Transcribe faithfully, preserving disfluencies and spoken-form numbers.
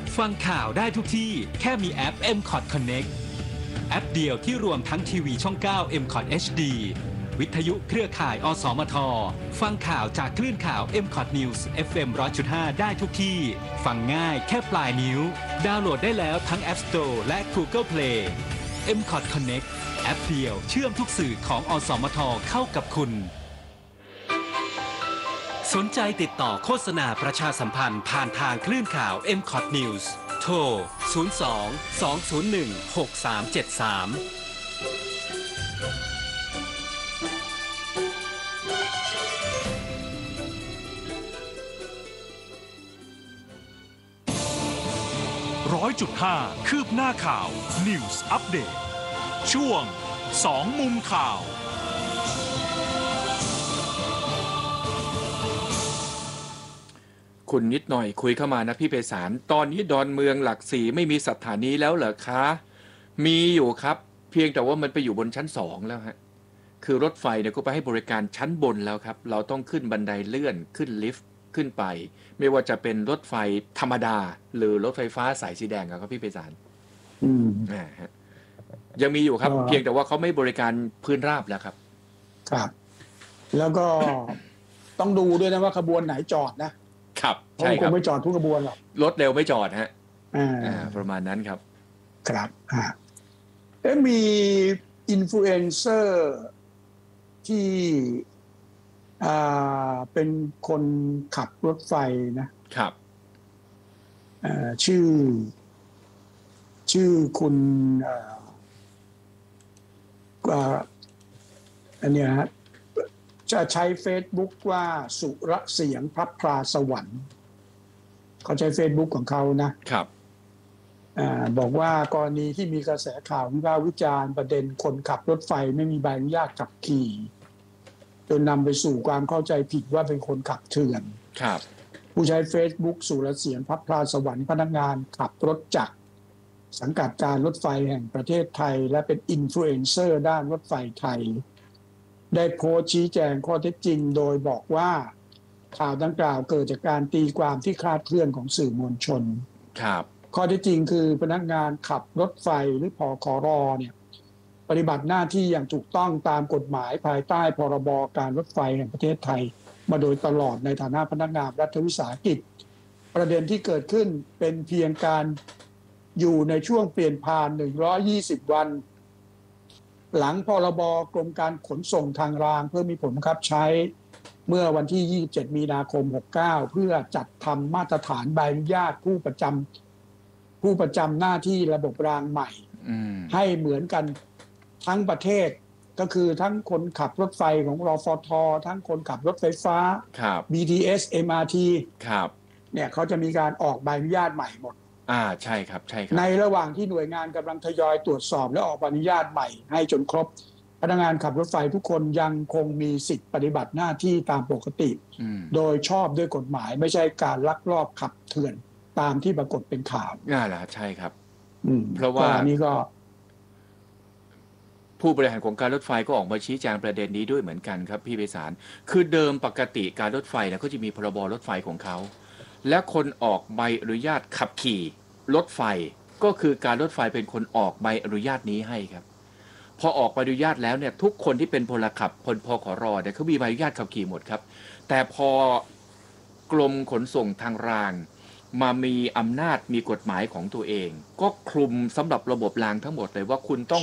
ฟังข่าวได้ทุกที่แค่มีแอป เอ็ม คอท Connect แอปเดียวที่รวมทั้งทีวีช่อง เก้า เอ็ม คอท เอช ดี วิทยุเครือข่าย อสมท ฟังข่าวจากคลื่นข่าว เอ็ม คอท News เอฟ เอ็ม หนึ่งร้อยจุดห้า ได้ทุกที่ ฟังง่ายแค่ปลายนิ้ว ดาวน์โหลดได้แล้วทั้ง App Store และ Google Play เอ็ม คอท Connect แอปเดียวเชื่อมทุกสื่อของอสมทเข้ากับคุณสนใจติดต่อโฆษณาประชาสัมพันธ์ผ่านทางคลื่นข่าว เอ็ม คอท News โทร ศูนย์ สอง สอง ศูนย์ หนึ่ง หก สาม เจ็ด สามร้อยจุดห้าคืบหน้าข่าว News Update ช่วงสองมุมข่าวคุณนิดหน่อยคุยเข้ามานะพี่ไพศาลตอนนี้ดอนเมืองหลักสี่ไม่มีสถานีแล้วเหรอคะมีอยู่ครับเพียงแต่ว่ามันไปอยู่บนชั้นสองแล้วฮะคือรถไฟเนี่ยก็ไปให้บริการชั้นบนแล้วครับเราต้องขึ้นบันไดเลื่อนขึ้นลิฟต์ขึ้นไปไม่ว่าจะเป็นรถไฟธรรมดาหรือรถไฟฟ้าสายสีแดงครับพี่ไพศาลอืมอ่าฮะยังมีอยู่ครับเพียงแต่ว่าเขาไม่บริการพื้นราบแล้วครับครับแล้วก็ต้องดูด้วยนะว่าขบวนไหนจอดนะครับใช่ครับคงไม่จอดทุกขบวนหรอกรถเร็วไม่จอดฮะอ่าประมาณนั้นครับครับอ่าเอ๊ะมีอินฟลูเอนเซอร์ที่อ่าเป็นคนขับรถไฟนะครับอ่าชื่อชื่อคุณอ่าอันเนี้ยฮะจะใช้ Facebook ว่าสุรเสียงพระพราสวรรค์เขาใช้ Facebook ของเขานะครับอ่าบอกว่ากรณีที่มีกระแสข่าววิพากษ์วิจารณ์ประเด็นคนขับรถไฟไม่มีใบอนุญาตขับขี่จนนำไปสู่ความเข้าใจผิดว่าเป็นคนขับเถื่อนครับผู้ใช้ Facebook สุรเสียงพระพราสวรรค์พนักงานขับรถจักรสังกัดการรถไฟแห่งประเทศไทยและเป็นอินฟลูเอนเซอร์ด้านรถไฟไทยได้โพสต์ชี้แจงข้อเท็จจริงโดยบอกว่าข่าวดังกล่าวเกิดจากการตีความที่คลาดเคลื่อนของสื่อมวลชนครับข้อเท็จจริงคือพนักงานขับรถไฟหรือผคร.เนี่ยปฏิบัติหน้าที่อย่างถูกต้องตามกฎหมายภายใต้พรบการรถไฟแห่งประเทศไทยมาโดยตลอดในฐานะพนักงานรัฐวิสาหกิจประเด็นที่เกิดขึ้นเป็นเพียงการอยู่ในช่วงเปลี่ยนผ่านหนึ่งร้อยยี่สิบวันหลังพรบกรมการขนส่งทางรางเพื่อมีผลบังคับใช้เมื่อวันที่ยี่สิบเจ็ดมีนาคมหกสิบเก้าเพื่อจัดทำมาตรฐานใบอนุญาตผู้ประจำผู้ประจำหน้าที่ระบบรางใหม่ให้เหมือนกันทั้งประเทศก็คือทั้งคนขับรถไฟของรฟท.ทั้งคนขับรถไฟฟ้า บี ที เอส เอ็ม อาร์ ทีครับเนี่ยเขาจะมีการออกใบอนุญาตใหม่หมดอ่าใช่ครับใช่ครับในระหว่างที่หน่วยงานกำลังทยอยตรวจสอบและออกใบอนุญาตใหม่ให้จนครบพนักงานขับรถไฟทุกคนยังคงมีสิทธิปฏิบัติหน้าที่ตามปกติโดยชอบด้วยกฎหมายไม่ใช่การลักลอบขับเถื่อนตามที่ปรากฏเป็นข่าวน่าละใช่ครับเพราะว่านี่ก็ผู้บริหารของการรถไฟก็ออกมาชี้แจงประเด็นนี้ด้วยเหมือนกันครับพี่ไพศาลคือเดิมปกติการรถไฟนะเขาจะมีพรบรถไฟของเขาและคนออกใบอนุญาตขับขี่รถไฟก็คือการรถไฟเป็นคนออกใบอนุญาตนี้ให้ครับพอออกใบอนุญาตแล้วเนี่ยทุกคนที่เป็นพลขับพลพขรเนี่ยเขามีใบอนุญาตขับขี่หมดครับแต่พอกรมขนส่งทางรางมามีอำนาจมีกฎหมายของตัวเองก็คลุมสำหรับระบบรางทั้งหมดเลยว่าคุณต้อง